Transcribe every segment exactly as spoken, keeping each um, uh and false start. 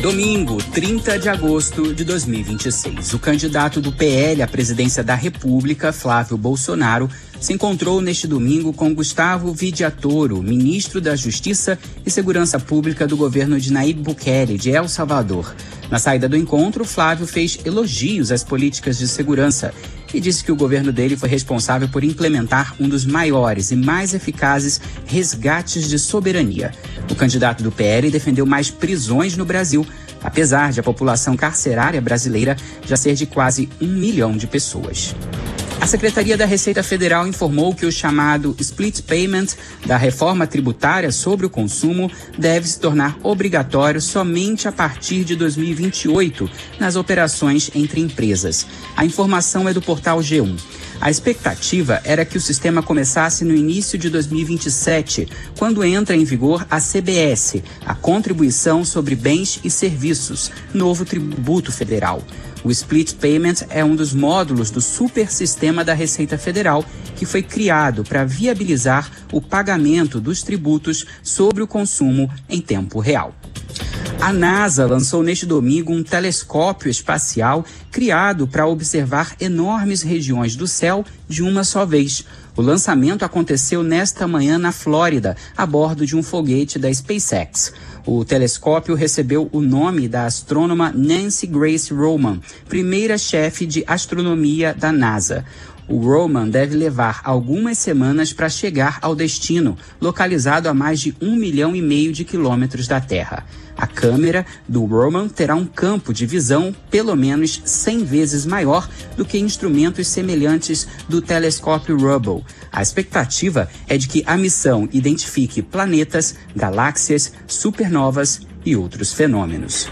Domingo, trinta de agosto de dois mil e vinte e seis. O candidato do P L à presidência da República, Flávio Bolsonaro, se encontrou neste domingo com Gustavo Vidiatoro, ministro da Justiça e Segurança Pública do governo de Nayib Bukele, de El Salvador. Na saída do encontro, Flávio fez elogios às políticas de segurança e disse que o governo dele foi responsável por implementar um dos maiores e mais eficazes resgates de soberania. O candidato do P L defendeu mais prisões no Brasil, apesar de a população carcerária brasileira já ser de quase um milhão de pessoas. A Secretaria da Receita Federal informou que o chamado split payment da reforma tributária sobre o consumo deve se tornar obrigatório somente a partir de dois mil e vinte e oito nas operações entre empresas. A informação é do portal G um. A expectativa era que o sistema começasse no início de dois mil e vinte e sete, quando entra em vigor a C B S, a Contribuição sobre Bens e Serviços, novo tributo federal. O Split Payment é um dos módulos do super sistema da Receita Federal que foi criado para viabilizar o pagamento dos tributos sobre o consumo em tempo real. A NASA lançou neste domingo um telescópio espacial criado para observar enormes regiões do céu de uma só vez. O lançamento aconteceu nesta manhã na Flórida, a bordo de um foguete da SpaceX. O telescópio recebeu o nome da astrônoma Nancy Grace Roman, primeira chefe de astronomia da NASA. O Roman deve levar algumas semanas para chegar ao destino, localizado a mais de um milhão e meio de quilômetros da Terra. A câmera do Roman terá um campo de visão pelo menos cem vezes maior do que instrumentos semelhantes do telescópio Hubble. A expectativa é de que a missão identifique planetas, galáxias, supernovas e outros fenômenos.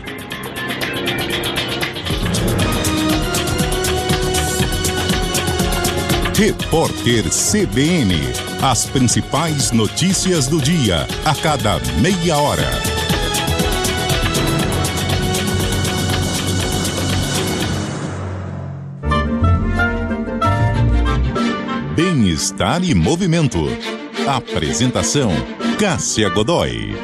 Repórter C B N. As principais notícias do dia, a cada meia hora. Bem-estar e movimento. Apresentação: Cássia Godoy.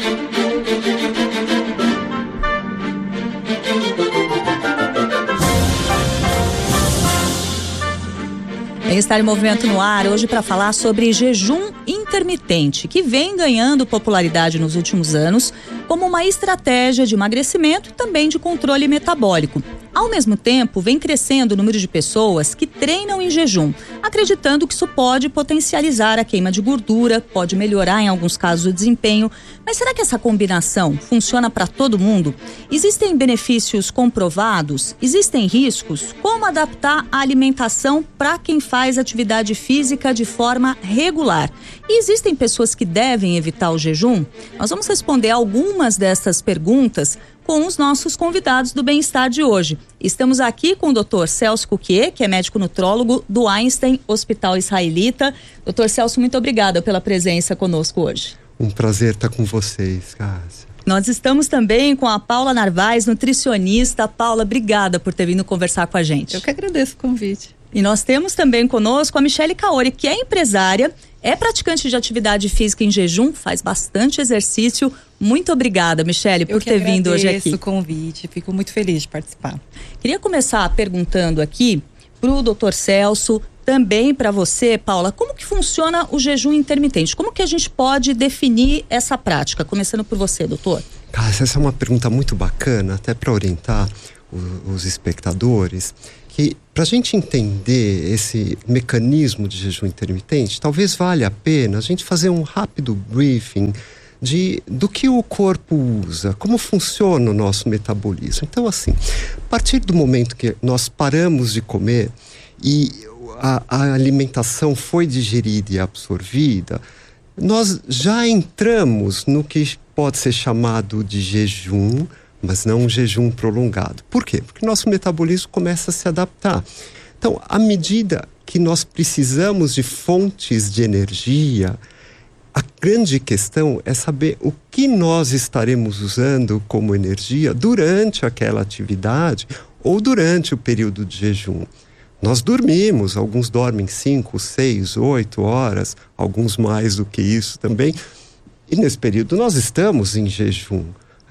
Bem-estar e movimento no ar, hoje para falar sobre jejum intermitente, que vem ganhando popularidade nos últimos anos como uma estratégia de emagrecimento e também de controle metabólico. Ao mesmo tempo, vem crescendo o número de pessoas que treinam em jejum, acreditando que isso pode potencializar a queima de gordura, pode melhorar em alguns casos o desempenho. Mas será que essa combinação funciona para todo mundo? Existem benefícios comprovados? Existem riscos? Como adaptar a alimentação para quem faz atividade física de forma regular? E existem pessoas que devem evitar o jejum? Nós vamos responder algumas dessas perguntas com os nossos convidados do Bem-Estar de hoje. Estamos aqui com o doutor Celso Cuquier, que é médico nutrólogo do Einstein Hospital Israelita. doutor Celso, muito obrigada pela presença conosco hoje. Um prazer estar com vocês, Cássia. Nós estamos também com a Paula Narvaez, nutricionista. Paula, obrigada por ter vindo conversar com a gente. Eu que agradeço o convite. E nós temos também conosco a Michele Kaori, que é empresária, é praticante de atividade física em jejum, faz bastante exercício. Muito obrigada, Michele, por ter vindo hoje aqui. Eu que agradeço o convite, fico muito feliz de participar. Queria começar perguntando aqui para o doutor Celso, também para você, Paula, como que funciona o jejum intermitente? Como que a gente pode definir essa prática? Começando por você, doutor. Cássia, essa é uma pergunta muito bacana, até para orientar o, os espectadores, que para a gente entender esse mecanismo de jejum intermitente, talvez valha a pena a gente fazer um rápido briefing de, do que o corpo usa, como funciona o nosso metabolismo. Então, assim, a partir do momento que nós paramos de comer e a, a alimentação foi digerida e absorvida, nós já entramos no que pode ser chamado de jejum, mas não um jejum prolongado. Por quê? Porque nosso metabolismo começa a se adaptar. Então, à medida que nós precisamos de fontes de energia, a grande questão é saber o que nós estaremos usando como energia durante aquela atividade ou durante o período de jejum. Nós dormimos, alguns dormem cinco, seis, oito horas, alguns mais do que isso também. E nesse período nós estamos em jejum.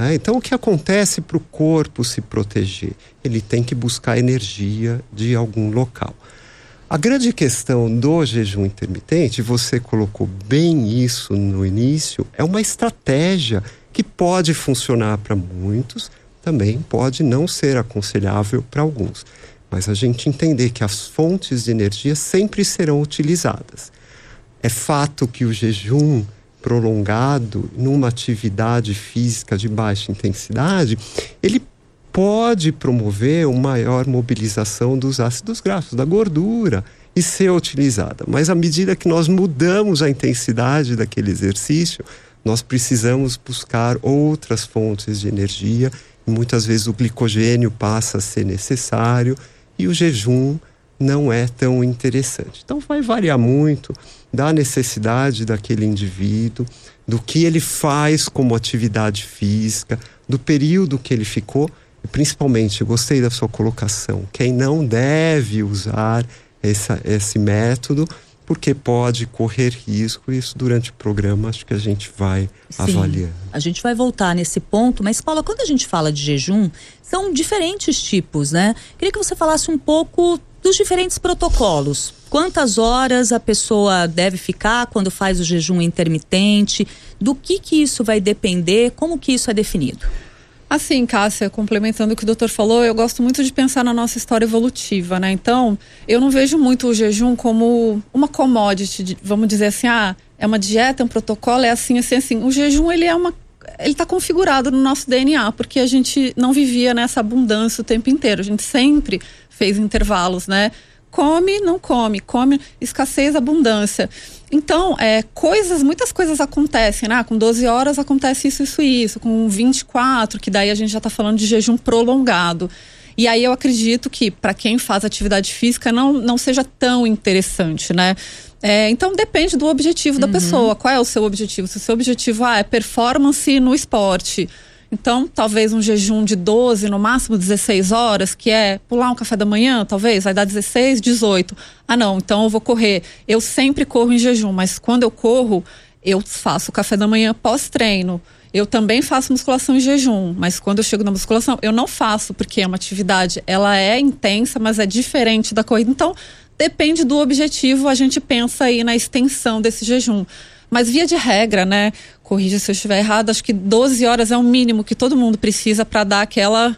É, então, o que acontece para o corpo se proteger? Ele tem que buscar energia de algum local. A grande questão do jejum intermitente, você colocou bem isso no início, é uma estratégia que pode funcionar para muitos, também pode não ser aconselhável para alguns. Mas a gente entender que as fontes de energia sempre serão utilizadas. É fato que o jejum prolongado numa atividade física de baixa intensidade, ele pode promover uma maior mobilização dos ácidos graxos, da gordura, e ser utilizada. Mas à medida que nós mudamos a intensidade daquele exercício, nós precisamos buscar outras fontes de energia, e muitas vezes o glicogênio passa a ser necessário, e o jejum não é tão interessante. Então vai variar muito da necessidade daquele indivíduo, do que ele faz como atividade física, do período que ele ficou. E principalmente, eu gostei da sua colocação, quem não deve usar essa, esse método, porque pode correr risco. Isso durante o programa acho que a gente vai Sim, avaliando. A gente vai voltar nesse ponto, mas Paula, quando a gente fala de jejum, são diferentes tipos, né? Queria que você falasse um pouco dos diferentes protocolos. Quantas horas a pessoa deve ficar quando faz o jejum intermitente? Do que que isso vai depender? Como que isso é definido? Assim, Cássia, complementando o que o doutor falou, eu gosto muito de pensar na nossa história evolutiva, né? Então, eu não vejo muito o jejum como uma commodity, vamos dizer assim, ah, é uma dieta, é um protocolo, é assim, assim, assim. O jejum, ele é uma, ele está configurado no nosso D N A, porque a gente não vivia nessa abundância o tempo inteiro, a gente sempre fez intervalos, né? Come, não come, come, escassez, abundância. Então, é, coisas, muitas coisas acontecem, né? Com doze horas acontece isso, isso e isso. Com vinte e quatro, que daí a gente já está falando de jejum prolongado. E aí eu acredito que para quem faz atividade física não, não seja tão interessante, né? É, então depende do objetivo da uhum. pessoa. Qual é o seu objetivo? Se o seu objetivo ah, é performance no esporte, então talvez um jejum de doze, no máximo dezesseis horas, que é pular um café da manhã, talvez, vai dar dezesseis, dezoito. Ah não, então eu vou correr. Eu sempre corro em jejum, mas quando eu corro, eu faço o café da manhã pós-treino. Eu também faço musculação em jejum, mas quando eu chego na musculação, eu não faço, porque é uma atividade, ela é intensa, mas é diferente da corrida. Então, depende do objetivo, a gente pensa aí na extensão desse jejum. Mas via de regra, né, corrija se eu estiver errado, acho que doze horas é o mínimo que todo mundo precisa para dar aquela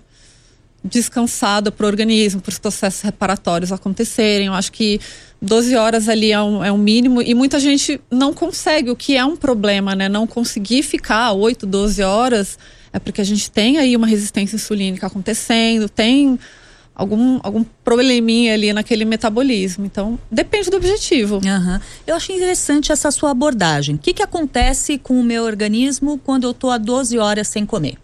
descansada para o organismo, para os processos reparatórios acontecerem. Eu acho que doze horas ali é um, é um mínimo, e muita gente não consegue, o que é um problema, né? Não conseguir ficar oito, doze horas é porque a gente tem aí uma resistência insulínica acontecendo, tem algum, algum probleminha ali naquele metabolismo. Então, depende do objetivo. Uhum. Eu achei interessante essa sua abordagem. O que que acontece com o meu organismo quando eu estou há doze horas sem comer?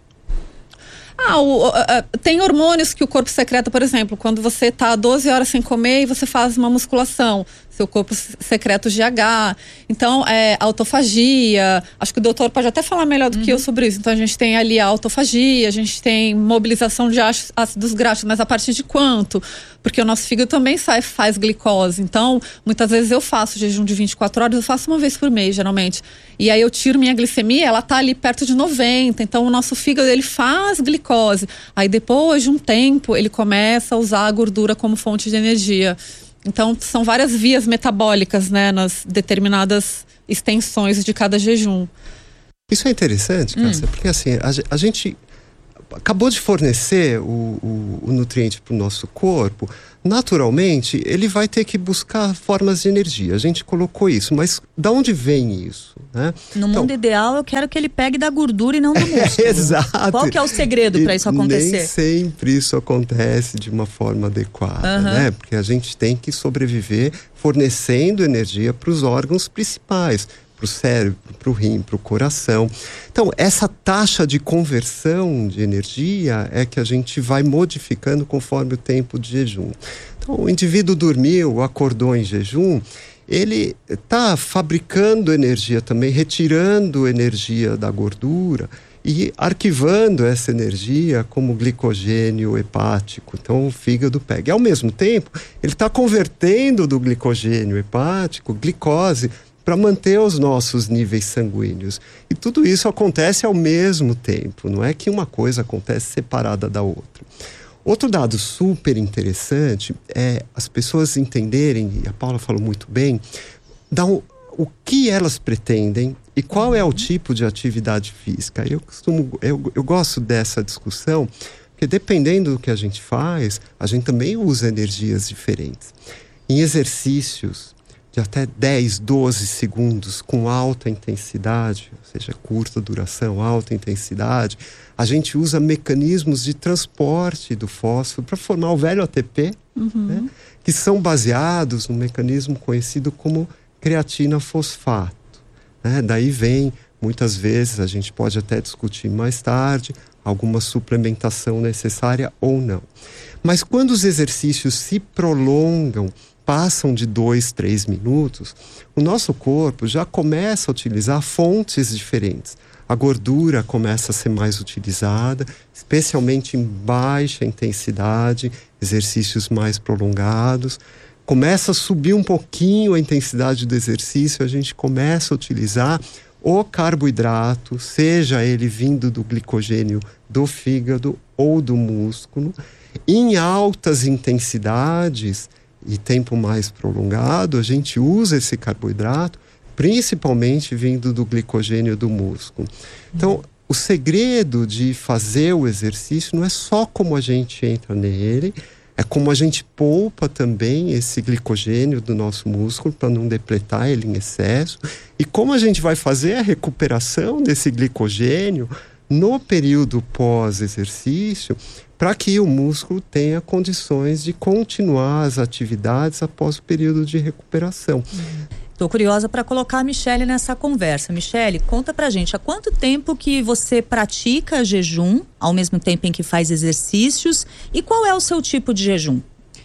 Ah, o, uh, uh, tem hormônios que o corpo secreta, por exemplo, quando você está doze horas sem comer e você faz uma musculação, seu corpo secreta o G H. Então, é, autofagia, acho que o doutor pode até falar melhor do uhum. que eu sobre isso. Então, a gente tem ali a autofagia, a gente tem mobilização de ácidos graxos, mas a partir de quanto? Porque o nosso fígado também sai, faz glicose. Então, muitas vezes eu faço jejum de vinte e quatro horas, eu faço uma vez por mês, geralmente. E aí eu tiro minha glicemia, ela tá ali perto de noventa. Então, o nosso fígado, ele faz glicose. Aí, depois de um tempo, ele começa a usar a gordura como fonte de energia. Então, são várias vias metabólicas, né, nas determinadas extensões de cada jejum. Isso é interessante, Cássia, hum. porque assim, a, a gente acabou de fornecer o, o, o nutriente para o nosso corpo. Naturalmente, ele vai ter que buscar formas de energia. A gente colocou isso, mas da onde vem isso? Né? No então, mundo ideal, eu quero que ele pegue da gordura e não do músculo. Exato. Qual que é o segredo para isso acontecer? Nem sempre isso acontece de uma forma adequada, uhum. né? Porque a gente tem que sobreviver fornecendo energia para os órgãos principais, para o cérebro, para o rim, para o coração. Então, essa taxa de conversão de energia é que a gente vai modificando conforme o tempo de jejum. Então, o indivíduo dormiu, acordou em jejum, ele está fabricando energia também, retirando energia da gordura e arquivando essa energia como glicogênio hepático. Então, o fígado pega. E, ao mesmo tempo, ele está convertendo do glicogênio hepático glicose para manter os nossos níveis sanguíneos. E tudo isso acontece ao mesmo tempo, não é que uma coisa acontece separada da outra. Outro dado super interessante é as pessoas entenderem, e a Paula falou muito bem, da o, o que elas pretendem e qual é o tipo de atividade física. Eu costumo, eu, eu gosto dessa discussão, porque dependendo do que a gente faz, a gente também usa energias diferentes. Em exercícios de até dez, doze segundos com alta intensidade, ou seja, curta duração, alta intensidade, a gente usa mecanismos de transporte do fósforo para formar o velho A T P, uhum. né, que são baseados num mecanismo conhecido como creatina fosfato. Né? Daí vem, muitas vezes, a gente pode até discutir mais tarde, alguma suplementação necessária ou não. Mas quando os exercícios se prolongam, passam de dois, três minutos, o nosso corpo já começa a utilizar fontes diferentes. A gordura começa a ser mais utilizada, especialmente em baixa intensidade, exercícios mais prolongados. Começa a subir um pouquinho a intensidade do exercício, a gente começa a utilizar o carboidrato, seja ele vindo do glicogênio do fígado ou do músculo, em altas intensidades e tempo mais prolongado, a gente usa esse carboidrato, principalmente vindo do glicogênio do músculo. Então, o segredo de fazer o exercício não é só como a gente entra nele, é como a gente poupa também esse glicogênio do nosso músculo para não depletar ele em excesso, e como a gente vai fazer a recuperação desse glicogênio no período pós-exercício, para que o músculo tenha condições de continuar as atividades após o período de recuperação. Estou curiosa para colocar a Michele nessa conversa. Michele, conta pra gente, há quanto tempo que você pratica jejum, ao mesmo tempo em que faz exercícios, e qual é o seu tipo de jejum?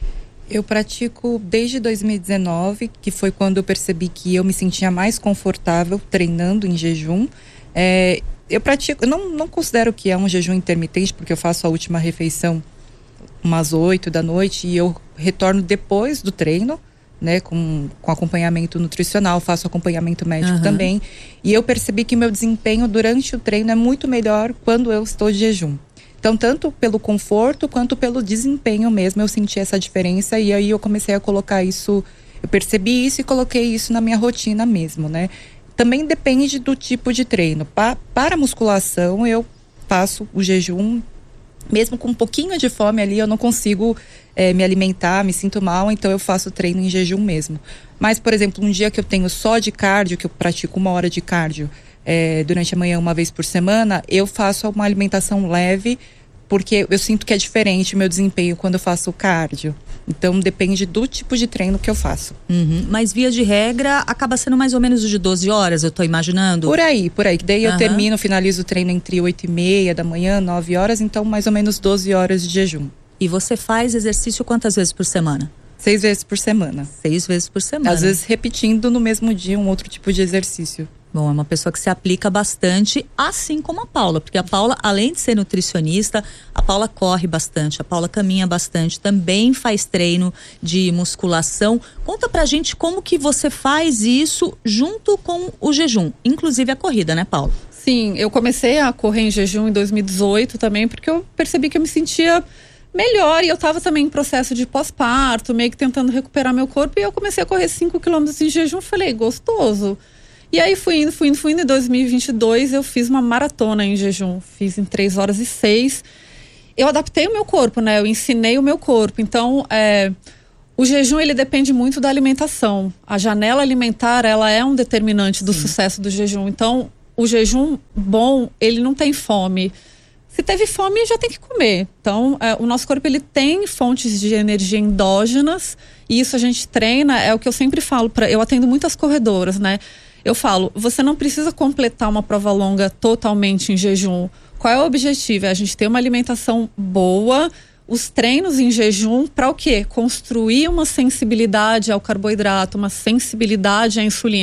Eu pratico desde dois mil e dezenove, que foi quando eu percebi que eu me sentia mais confortável treinando em jejum. É, eu pratico, eu não, não considero que é um jejum intermitente, porque eu faço a última refeição umas oito da noite e eu retorno depois do treino, né, com, com acompanhamento nutricional, faço acompanhamento médico uhum. também, e eu percebi que meu desempenho durante o treino é muito melhor quando eu estou de jejum. Então, tanto pelo conforto quanto pelo desempenho mesmo, eu senti essa diferença, e aí eu comecei a colocar isso, eu percebi isso e coloquei isso na minha rotina mesmo, né. Também depende do tipo de treino. Pa, para musculação, eu faço o jejum, mesmo com um pouquinho de fome ali, eu não consigo é, me alimentar, me sinto mal, então eu faço treino em jejum mesmo. Mas, por exemplo, um dia que eu tenho só de cardio, que eu pratico uma hora de cardio é, durante a manhã uma vez por semana, eu faço uma alimentação leve, porque eu sinto que é diferente o meu desempenho quando eu faço cardio. Então, depende do tipo de treino que eu faço. Uhum. Mas, via de regra, acaba sendo mais ou menos de doze horas, eu tô imaginando? Por aí, por aí. Daí eu uhum. termino, finalizo o treino entre oito e meia da manhã, nove horas, então mais ou menos doze horas de jejum. E você faz exercício quantas vezes por semana? Seis vezes por semana. Seis vezes por semana. Às vezes repetindo no mesmo dia um outro tipo de exercício. Bom, é uma pessoa que se aplica bastante, assim como a Paula, porque a Paula, além de ser nutricionista, a Paula corre bastante, a Paula caminha bastante, também faz treino de musculação. Conta pra gente como que você faz isso junto com o jejum, inclusive a corrida, né, Paula? Sim, eu comecei a correr em jejum em dois mil e dezoito também, porque eu percebi que eu me sentia melhor, e eu tava também em processo de pós-parto, meio que tentando recuperar meu corpo, e eu comecei a correr cinco quilômetros em jejum, falei, gostoso. E aí fui indo, fui indo, fui indo, em dois mil e vinte e dois eu fiz uma maratona em jejum, fiz em três horas e seis. Eu adaptei o meu corpo, né, eu ensinei o meu corpo, então é, o jejum ele depende muito da alimentação. A janela alimentar, ela é um determinante do Sim. sucesso do jejum, então o jejum bom, ele não tem fome. Se teve fome, já tem que comer. Então, é, o nosso corpo, ele tem fontes de energia endógenas, e isso a gente treina, é o que eu sempre falo, pra, eu atendo muitas corredoras, né? Eu falo, você não precisa completar uma prova longa totalmente em jejum. Qual é o objetivo? É a gente ter uma alimentação boa, os treinos em jejum, para o quê? Construir uma sensibilidade ao carboidrato, uma sensibilidade à insulina.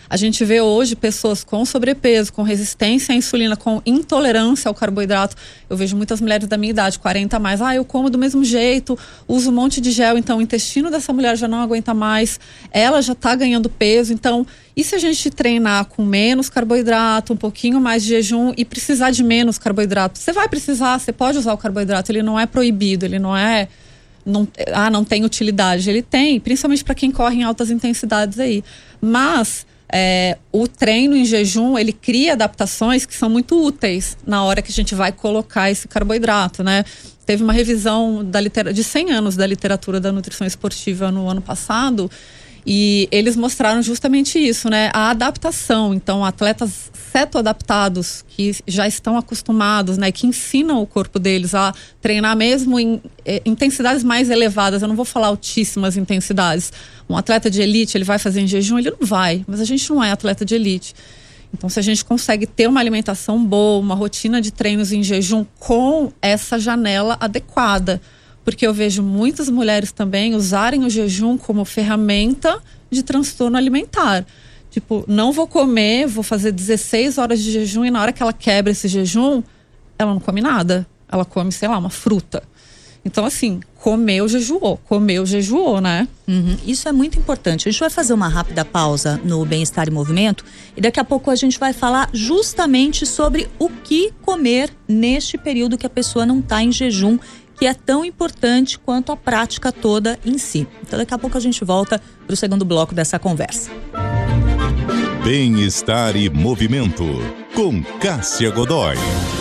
A gente vê hoje pessoas com sobrepeso, com resistência à insulina, com intolerância ao carboidrato. Eu vejo muitas mulheres da minha idade, quarenta a mais, ah, eu como do mesmo jeito, uso um monte de gel, então o intestino dessa mulher já não aguenta mais, ela já está ganhando peso, então, e se a gente treinar com menos carboidrato, um pouquinho mais de jejum e precisar de menos carboidrato? Você vai precisar, você pode usar o carboidrato, ele não é proibido, ele não é... Não, ah, não tem utilidade. Ele tem, principalmente para quem corre em altas intensidades aí. Mas é, o treino em jejum, ele cria adaptações que são muito úteis na hora que a gente vai colocar esse carboidrato, né? Teve uma revisão da litera- de cem anos da literatura da nutrição esportiva no ano passado e eles mostraram justamente isso, né? A adaptação. Então, atletas cetoadaptados que já estão acostumados, né? Que ensinam o corpo deles a treinar mesmo em eh, intensidades mais elevadas. Eu não vou falar altíssimas intensidades. Um atleta de elite, ele vai fazer em jejum? Ele não vai. Mas a gente não é atleta de elite. Então, se a gente consegue ter uma alimentação boa, uma rotina de treinos em jejum com essa janela adequada, porque eu vejo muitas mulheres também usarem o jejum como ferramenta de transtorno alimentar. Tipo, não vou comer, vou fazer dezesseis horas de jejum e na hora que ela quebra esse jejum, ela não come nada. Ela come, sei lá, uma fruta. Então, assim, comeu, jejuou. Comeu, jejuou, né? Uhum. Isso é muito importante. A gente vai fazer uma rápida pausa no Bem-Estar em Movimento e daqui a pouco a gente vai falar justamente sobre o que comer neste período que a pessoa não está em jejum, que é tão importante quanto a prática toda em si. Então daqui a pouco a gente volta para o segundo bloco dessa conversa. Bem-Estar e Movimento, com Cássia Godoy.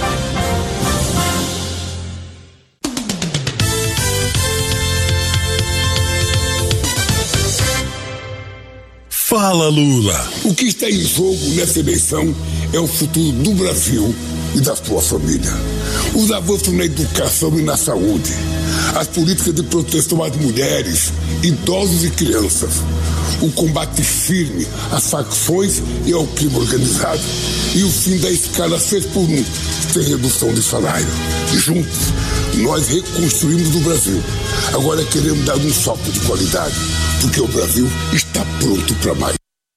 Fala, Lula! O que está em jogo nessa eleição é o futuro do Brasil e da sua família. Os avanços na educação e na saúde, as políticas de proteção às mulheres, idosos e crianças, o combate firme às facções e ao crime organizado e o fim da escala seis por um, sem redução de salário. Juntos, nós reconstruímos o Brasil. Agora queremos dar um salto de qualidade, porque o Brasil está pronto para mais.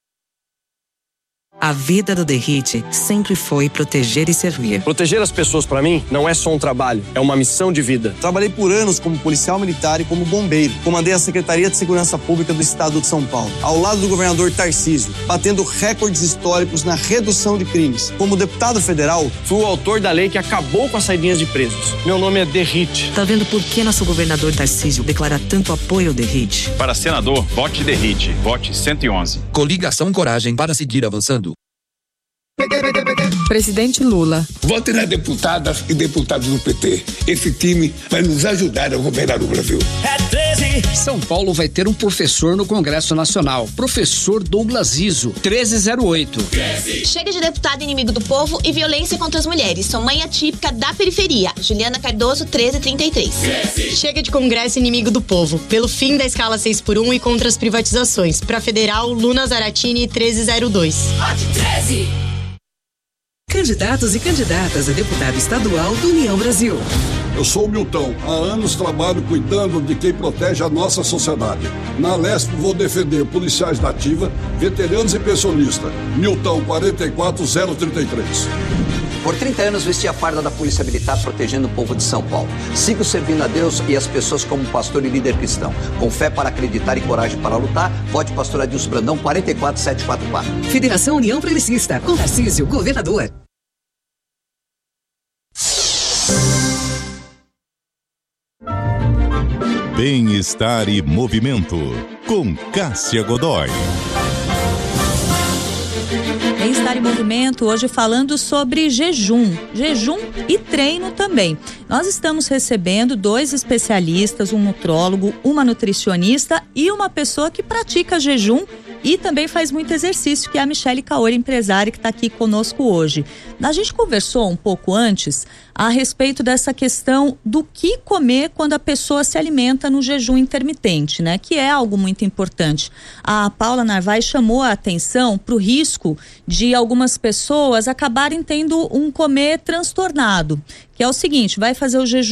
A vida do Derrite sempre foi proteger e servir. Proteger as pessoas, para mim, não é só um trabalho, é uma missão de vida. Trabalhei por anos como policial militar e como bombeiro. Comandei a Secretaria de Segurança Pública do Estado de São Paulo, ao lado do governador Tarcísio, batendo recordes históricos na redução de crimes. Como deputado federal, fui o autor da lei que acabou com as saidinhas de presos. Meu nome é Derrite. Tá vendo por que nosso governador Tarcísio declara tanto apoio ao Derrite? Para senador, vote Derrite. Vote cento e onze. Coligação Coragem para seguir avançando. Presidente Lula. Vote nas deputadas e deputados do P T. Esse time vai nos ajudar a governar o Brasil. É treze. São Paulo vai ter um professor no Congresso Nacional. Professor Douglas Izzo, treze zero oito. treze. Chega de deputado inimigo do povo e violência contra as mulheres. Sou mãe atípica da periferia. Juliana Cardoso, treze trinta e três. treze. Chega de Congresso inimigo do povo. Pelo fim da escala seis por um e contra as privatizações. Pra Federal, Luna Zaratini, treze zero dois. Vote treze. Candidatos e candidatas a deputado estadual do União Brasil. Eu sou o Milton. Há anos trabalho cuidando de quem protege a nossa sociedade. Na Alesp vou defender policiais da ativa, veteranos e pensionistas. Milton, quarenta e quatro zero trinta e três. Por trinta anos vesti a farda da Polícia Militar protegendo o povo de São Paulo. Sigo servindo a Deus e as pessoas como pastor e líder cristão. Com fé para acreditar e coragem para lutar, vote pastor Adilson Brandão, quarenta e quatro sete quatro quatro. Federação União Progressista, com Tarcísio, governador. Bem-Estar e Movimento, com Cássia Godoy. Bem-Estar em Movimento, hoje falando sobre jejum, jejum e treino também. Nós estamos recebendo dois especialistas, um nutrólogo, uma nutricionista e uma pessoa que pratica jejum e também faz muito exercício, que é a Michele Kaori, empresária, que está aqui conosco hoje. A gente conversou um pouco antes a respeito dessa questão do que comer quando a pessoa se alimenta no jejum intermitente, né? Que é algo muito importante. A Paula Narvaez chamou a atenção para o risco de algumas pessoas acabarem tendo um comer transtornado, que é o seguinte: vai fazer o jejum,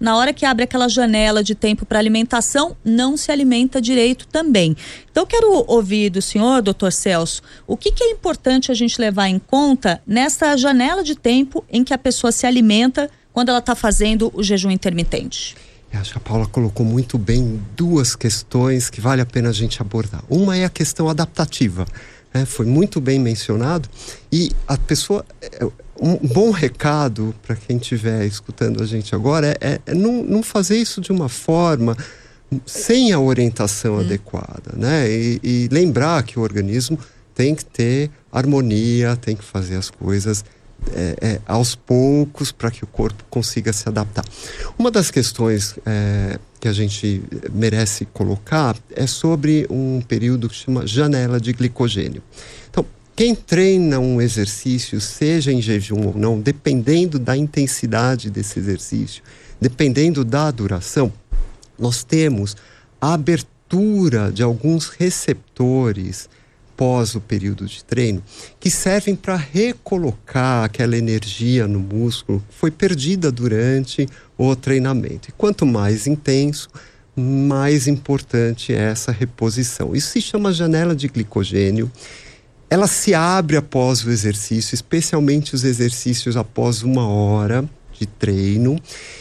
na hora que abre aquela janela de tempo para alimentação, não se alimenta direito também. Então, quero ouvir do senhor, doutor Celso, o que, que é importante a gente levar em conta nessa janela de tempo em que a pessoa se alimenta quando ela está fazendo o jejum intermitente? Eu acho que a Paula colocou muito bem duas questões que vale a pena a gente abordar. Uma é a questão adaptativa, né? Foi muito bem mencionado, e a pessoa, um bom recado para quem estiver escutando a gente agora é, é não, não fazer isso de uma forma sem a orientação hum. adequada, né? E, e lembrar que o organismo tem que ter harmonia, tem que fazer as coisas É, é, aos poucos para que o corpo consiga se adaptar. Uma das questões é, que a gente merece colocar é sobre um período que chama janela de glicogênio. Então, quem treina um exercício, seja em jejum ou não, dependendo da intensidade desse exercício, dependendo da duração, nós temos a abertura de alguns receptores após o período de treino, que servem para recolocar aquela energia no músculo que foi perdida durante o treinamento. E quanto mais intenso, mais importante é essa reposição. Isso se chama janela de glicogênio. Ela se abre após o exercício, especialmente os exercícios após uma hora de treino.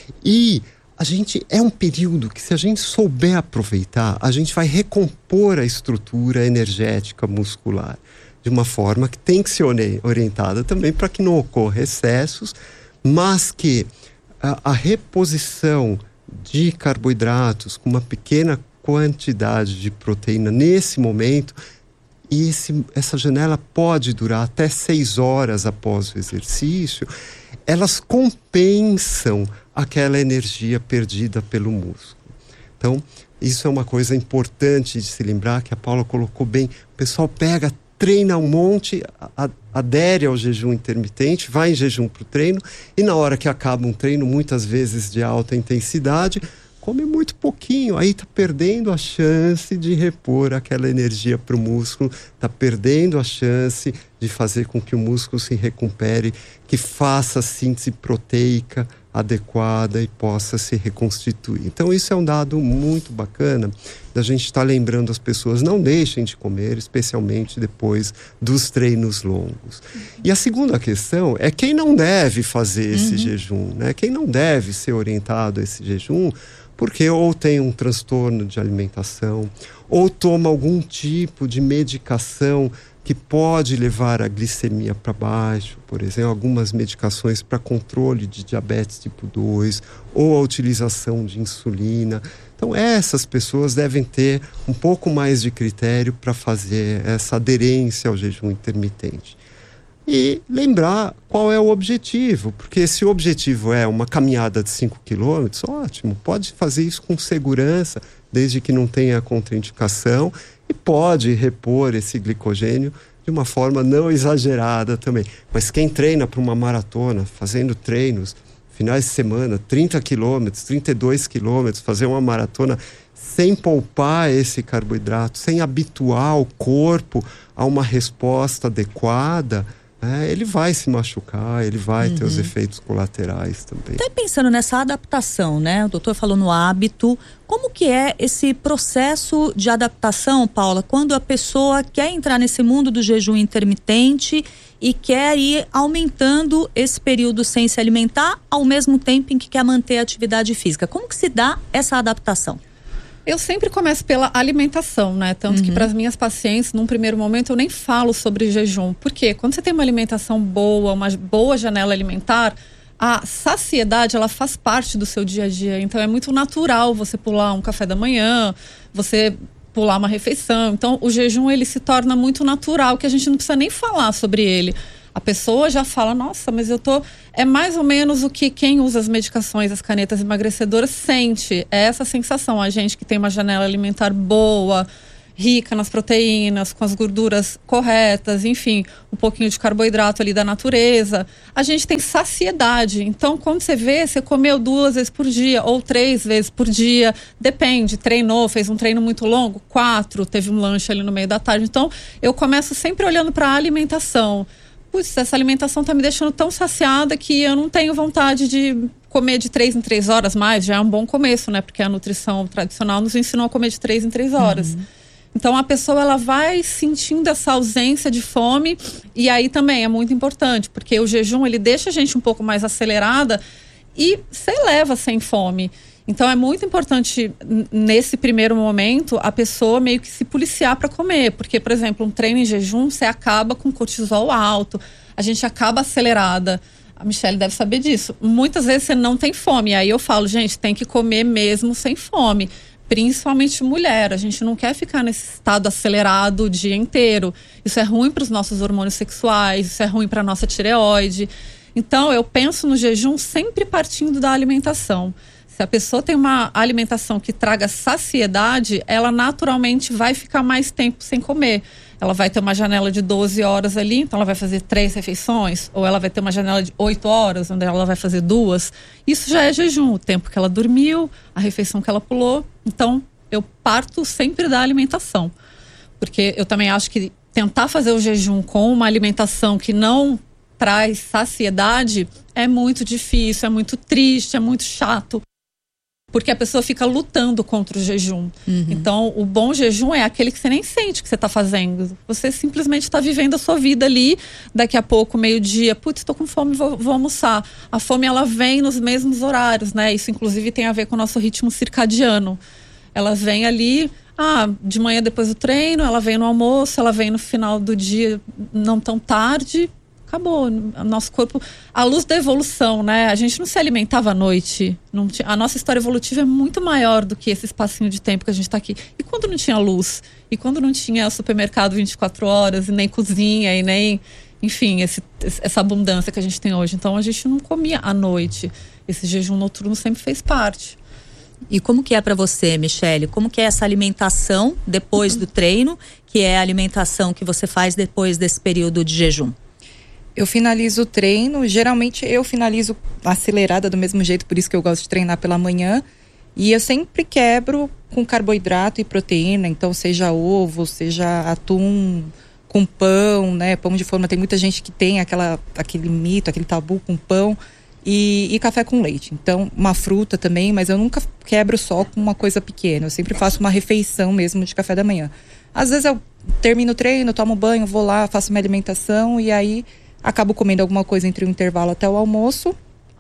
E a gente, é um período que, se a gente souber aproveitar, a gente vai recompor a estrutura energética muscular de uma forma que tem que ser orientada também para que não ocorra excessos, mas que a, a reposição de carboidratos com uma pequena quantidade de proteína nesse momento, e esse, essa janela pode durar até seis horas após o exercício, elas compensam aquela energia perdida pelo músculo. Então, isso é uma coisa importante de se lembrar, que a Paula colocou bem. O pessoal pega, treina um monte, a, adere ao jejum intermitente, vai em jejum para o treino, e na hora que acaba um treino, muitas vezes de alta intensidade, come muito pouquinho, aí está perdendo a chance de repor aquela energia para o músculo, está perdendo a chance de fazer com que o músculo se recupere, que faça a síntese proteica adequada e possa se reconstituir. Então, isso é um dado muito bacana da gente estar lembrando as pessoas, não deixem de comer, especialmente depois dos treinos longos. E a segunda questão é quem não deve fazer esse uhum. jejum, né? Quem não deve ser orientado a esse jejum, porque ou tem um transtorno de alimentação, ou toma algum tipo de medicação que pode levar a glicemia para baixo, por exemplo, algumas medicações para controle de diabetes tipo dois, ou a utilização de insulina. Então, essas pessoas devem ter um pouco mais de critério para fazer essa aderência ao jejum intermitente. E lembrar qual é o objetivo, porque se o objetivo é uma caminhada de cinco quilômetros, ótimo, pode fazer isso com segurança, desde que não tenha contraindicação, e pode repor esse glicogênio de uma forma não exagerada também. Mas quem treina para uma maratona, fazendo treinos, finais de semana, trinta quilômetros, trinta e dois quilômetros, fazer uma maratona sem poupar esse carboidrato, sem habituar o corpo a uma resposta adequada, É, ele vai se machucar, ele vai uhum. ter os efeitos colaterais também. Até pensando nessa adaptação, né? O doutor falou no hábito. Como que é esse processo de adaptação, Paula, quando a pessoa quer entrar nesse mundo do jejum intermitente e quer ir aumentando esse período sem se alimentar, ao mesmo tempo em que quer manter a atividade física? Como que se dá essa adaptação? Eu sempre começo pela alimentação, né? Tanto uhum. que para as minhas pacientes, num primeiro momento, eu nem falo sobre jejum. Por quê? Quando você tem uma alimentação boa, uma boa janela alimentar, a saciedade, ela faz parte do seu dia a dia. Então, é muito natural você pular um café da manhã, você pular uma refeição. Então, o jejum, ele se torna muito natural, que a gente não precisa nem falar sobre ele. A pessoa já fala, nossa, mas eu tô... É mais ou menos o que quem usa as medicações, as canetas emagrecedoras, sente. É essa sensação. A gente que tem uma janela alimentar boa, rica nas proteínas, com as gorduras corretas, enfim, um pouquinho de carboidrato ali da natureza, a gente tem saciedade. Então, quando você vê, você comeu duas vezes por dia ou três vezes por dia, depende, treinou, fez um treino muito longo, quatro, teve um lanche ali no meio da tarde. Então, eu começo sempre olhando para a alimentação. putz, essa alimentação tá me deixando tão saciada que eu não tenho vontade de comer de três em três horas mais. Já é um bom começo, né? Porque a nutrição tradicional nos ensinou a comer de três em três horas. Uhum. Então a pessoa ela vai sentindo essa ausência de fome, e aí também é muito importante, porque o jejum ele deixa a gente um pouco mais acelerada e se eleva sem fome. Então é muito importante nesse primeiro momento a pessoa meio que se policiar para comer, porque por exemplo um treino em jejum você acaba com cortisol alto, a gente acaba acelerada. A Michelle deve saber disso. Muitas vezes você não tem fome, e aí eu falo, gente, tem que comer mesmo sem fome. Principalmente mulher, a gente não quer ficar nesse estado acelerado o dia inteiro. Isso é ruim para os nossos hormônios sexuais, isso é ruim para a nossa tireoide. Então eu penso no jejum sempre partindo da alimentação. Se a pessoa tem uma alimentação que traga saciedade, ela naturalmente vai ficar mais tempo sem comer. Ela vai ter uma janela de doze horas ali, então ela vai fazer três refeições, ou ela vai ter uma janela de oito horas, onde ela vai fazer duas. Isso já é jejum, o tempo que ela dormiu, a refeição que ela pulou. Então, eu parto sempre da alimentação. Porque eu também acho que tentar fazer o jejum com uma alimentação que não traz saciedade é muito difícil, é muito triste, é muito chato. Porque a pessoa fica lutando contra o jejum. Uhum. Então, o bom jejum é aquele que você nem sente que você está fazendo. Você simplesmente está vivendo a sua vida ali. Daqui a pouco, meio-dia, putz, estou com fome, vou, vou almoçar. A fome, ela vem nos mesmos horários, né? Isso, inclusive, tem a ver com o nosso ritmo circadiano. Ela vem ali, ah, de manhã depois do treino, ela vem no almoço, ela vem no final do dia, não tão tarde. Acabou, o nosso corpo, a luz da evolução, né? A gente não se alimentava à noite, não tinha, a nossa história evolutiva é muito maior do que esse espacinho de tempo que a gente está aqui. E quando não tinha luz? E quando não tinha supermercado vinte e quatro horas, e nem cozinha, e nem, enfim, esse, essa abundância que a gente tem hoje. Então a gente não comia à noite. Esse jejum noturno sempre fez parte. E como que é para você, Michelle? Como que é essa alimentação depois do treino, que é a alimentação que você faz depois desse período de jejum? Eu finalizo o treino, geralmente eu finalizo acelerada do mesmo jeito, por isso que eu gosto de treinar pela manhã. E eu sempre quebro com carboidrato e proteína, então seja ovo, seja atum com pão, né? Pão de forma, tem muita gente que tem aquela, aquele mito, aquele tabu com pão. E, e café com leite. Então, uma fruta também, mas eu nunca quebro só com uma coisa pequena. Eu sempre faço uma refeição mesmo de café da manhã. Às vezes eu termino o treino, tomo banho, vou lá, faço minha alimentação e aí acabo comendo alguma coisa entre o intervalo até o almoço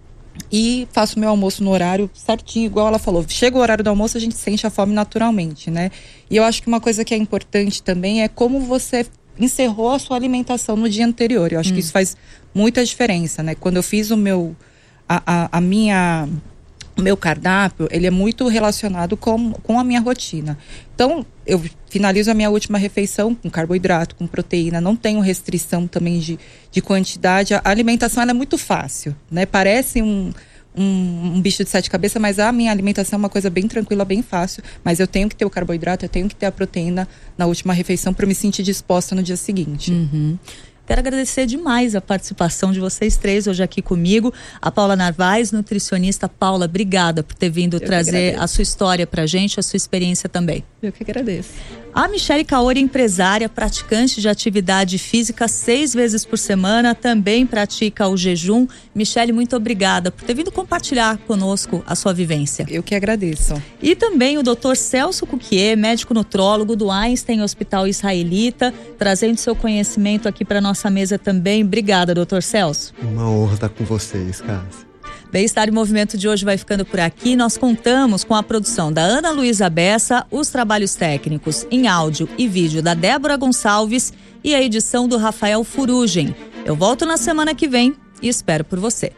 e faço meu almoço no horário certinho, igual ela falou. Chega o horário do almoço, a gente sente a fome naturalmente, né? E eu acho que uma coisa que é importante também é como você encerrou a sua alimentação no dia anterior. Eu acho hum. que isso faz muita diferença, né? Quando eu fiz o meu, a, a, a minha, o meu cardápio, ele é muito relacionado com, com a minha rotina. Então, eu finalizo a minha última refeição com carboidrato, com proteína, não tenho restrição também de, de quantidade. A alimentação, ela é muito fácil, né? Parece um, um, um bicho de sete cabeças, mas a minha alimentação é uma coisa bem tranquila, bem fácil. Mas eu tenho que ter o carboidrato, eu tenho que ter a proteína na última refeição para me sentir disposta no dia seguinte. Uhum. Quero agradecer demais a participação de vocês três hoje aqui comigo. A Paula Narvaez, nutricionista. Paula, obrigada por ter vindo Eu trazer a sua história pra gente, a sua experiência também. Eu que agradeço. A Michelle Kaori, empresária, praticante de atividade física seis vezes por semana, também pratica o jejum. Michelle, muito obrigada por ter vindo compartilhar conosco a sua vivência. Eu que agradeço. E também o doutor Celso Cuquier, médico nutrólogo do Einstein Hospital Israelita, trazendo seu conhecimento aqui para nossa mesa também. Obrigada, doutor Celso. Uma honra estar com vocês, Cássia. Bem-Estar em Movimento de hoje vai ficando por aqui. Nós contamos com a produção da Ana Luísa Bessa, os trabalhos técnicos em áudio e vídeo da Débora Gonçalves e a edição do Rafael Furugem. Eu volto na semana que vem e espero por você.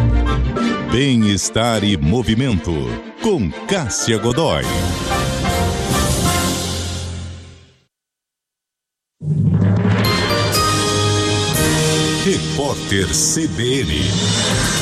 Bem-Estar e Movimento, com Cássia Godoy. Repórter C B N.